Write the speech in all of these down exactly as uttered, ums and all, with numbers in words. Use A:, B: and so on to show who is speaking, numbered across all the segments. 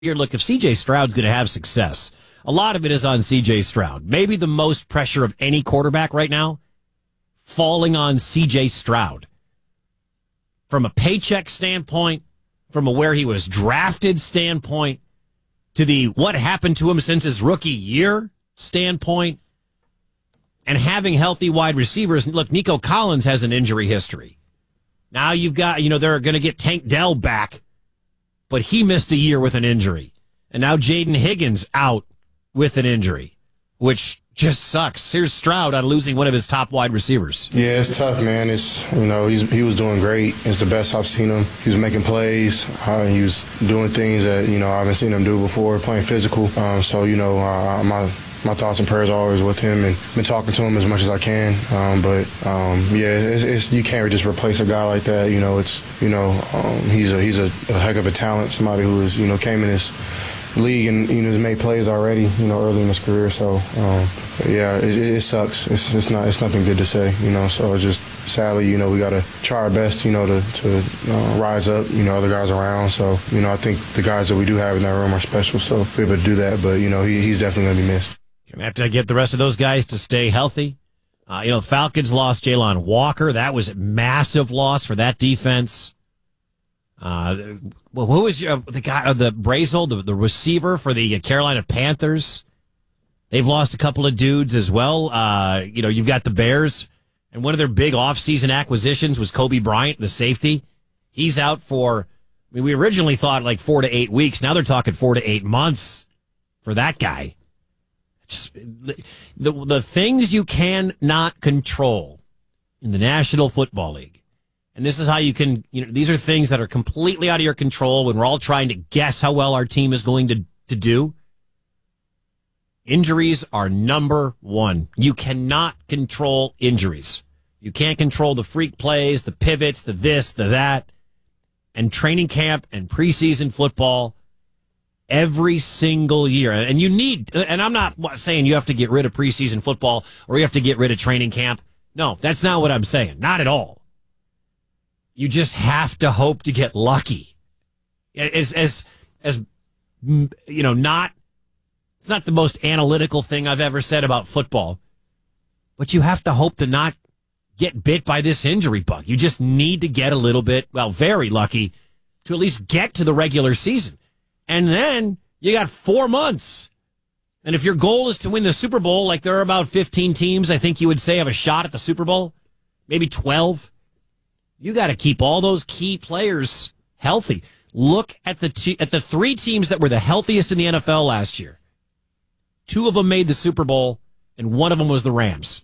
A: Here, look, if C J Stroud's going to have success, a lot of it is on C J Stroud. Maybe the most pressure of any quarterback right now falling on C J Stroud. From a paycheck standpoint, from a where he was drafted standpoint, to the what happened to him since his rookie year standpoint, and having healthy wide receivers. Look, Nico Collins has an injury history. Now you've got, you know, they're going to get Tank Dell back, but he missed a year with an injury. And now Jaden Higgins out with an injury, which just sucks. Here's Stroud on losing one of his top wide receivers.
B: Yeah, it's tough, man. It's, you know, he's, he was doing great. It's the best I've seen him. He was making plays. Uh, he was doing things that, you know, I haven't seen him do before, playing physical. Um, so, you know, uh, my my thoughts and prayers are always with him, and been talking to him as much as I can. Um, but, um, yeah, it's, it's, you can't just replace a guy like that. You know, it's, you know, um, he's a he's a, a heck of a talent, somebody who is, you know, came in this league and, you know, has made plays already, you know, early in his career. So, um, yeah, it, it sucks. It's, it's not it's nothing good to say, you know. So it's just sadly, you know, we got to try our best, you know, to to uh, rise up, you know, other guys around. So, you know, I think the guys that we do have in that room are special. So we're able to do that. But, you know, he, he's definitely going to be missed.
A: Gonna have to get the rest of those guys to stay healthy. Uh, you know, Falcons lost Jalon Walker. That was a massive loss for that defense. Uh, well, who was your, the guy, uh, the Brazel, the, the receiver for the Carolina Panthers? They've lost a couple of dudes as well. Uh, you know, you've got the Bears, and one of their big offseason acquisitions was Kobe Bryant, the safety. He's out for, I mean, we originally thought like four to eight weeks. Now they're talking four to eight months for that guy. Just, the, the things you cannot control in the National Football League. And this is how you can, you know, these are things that are completely out of your control when we're all trying to guess how well our team is going to, to do. Injuries are number one. You cannot control injuries. You can't control the freak plays, the pivots, the this, the that. And training camp and preseason football every single year. And you need, and I'm not saying you have to get rid of preseason football or you have to get rid of training camp. No, that's not what I'm saying. Not at all. You just have to hope to get lucky. As, as, as, you know, not, it's not the most analytical thing I've ever said about football, but you have to hope to not get bit by this injury bug. You just need to get a little bit, well, very lucky to at least get to the regular season. And then you got four months. And if your goal is to win the Super Bowl, like there are about fifteen teams, I think you would say, have a shot at the Super Bowl, maybe twelve. You got to keep all those key players healthy. Look at the t- at the three teams that were the healthiest in the N F L last year. Two of them made the Super Bowl, and one of them was the Rams.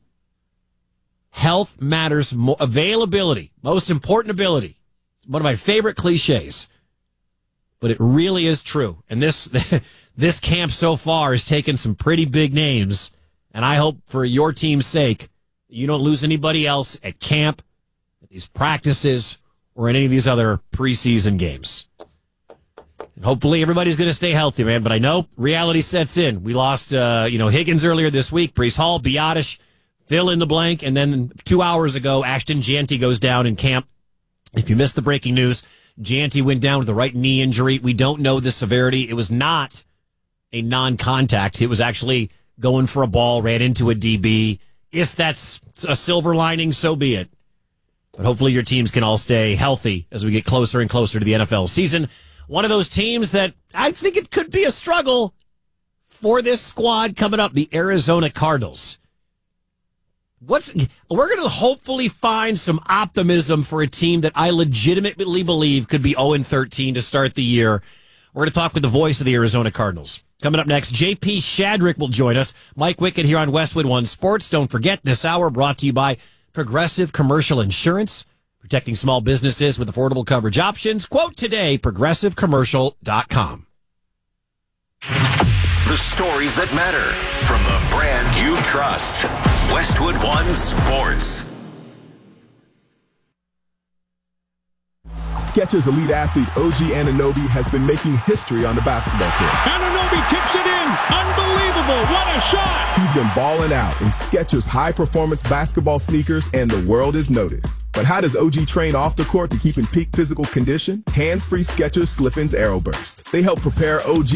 A: Health matters more. Availability, most important ability. It's one of my favorite cliches. But it really is true. And this this camp so far has taken some pretty big names. And I hope for your team's sake, you don't lose anybody else at camp, at these practices, or in any of these other preseason games. And hopefully everybody's going to stay healthy, man. But I know reality sets in. We lost, uh, you know, Higgins earlier this week, Breece Hall, Biotish, fill in the blank. And then two hours ago, Ashton Jeanty goes down in camp. If you missed the breaking news, Jeanty went down with a right knee injury. We don't know the severity. It was not a non-contact. It was actually going for a ball, ran into a D B. If that's a silver lining, so be it. But hopefully your teams can all stay healthy as we get closer and closer to the N F L season. One of those teams that I think it could be a struggle for this squad coming up, the Arizona Cardinals. What's we're going to hopefully find some optimism for a team that I legitimately believe could be oh and thirteen to start the year. We're going to talk with the voice of the Arizona Cardinals. Coming up next, J P Shadrick will join us. Mike Wickett here on Westwood One Sports. Don't forget, this hour brought to you by Progressive Commercial Insurance, protecting small businesses with affordable coverage options. Quote today, progressive commercial dot com.
C: The stories that matter from the brand you trust. Westwood One Sports.
D: Skechers elite athlete O G Anunoby has been making history on the basketball court.
E: Anunoby tips it in. Unbelievable. What a shot.
D: He's been balling out in Skechers high-performance basketball sneakers, and the world has noticed. But how does O G train off the court to keep in peak physical condition? Hands-free Skechers Slip-ins Aeroburst. They help prepare O G